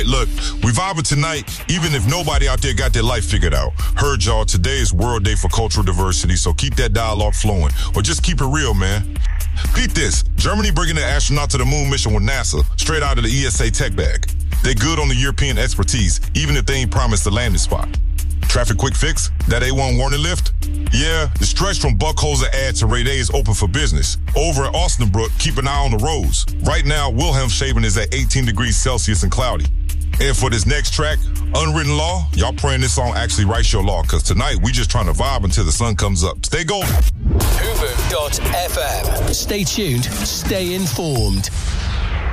right, look, we vibing tonight, even if nobody out there got their life figured out. Heard y'all, today is World Day for Cultural Diversity, so keep that dialogue flowing, or just keep it real, man. Beat this. Germany bringing the astronaut to the moon mission with NASA, straight out of the ESA tech bag. They good on the European expertise, even if they ain't promised the landing spot. Traffic quick fix? That A1 warning lift? Yeah, the stretch from Buckholes Ad to Ray Day is open for business. Over at Austinbrook, keep an eye on the roads. Right now, Wilhelmshaven is at 18 degrees Celsius and cloudy. And for this next track, Unwritten Law, y'all praying this song actually writes your law, because tonight we just trying to vibe until the sun comes up. Stay golden. Hoover.fm. Stay tuned, stay informed.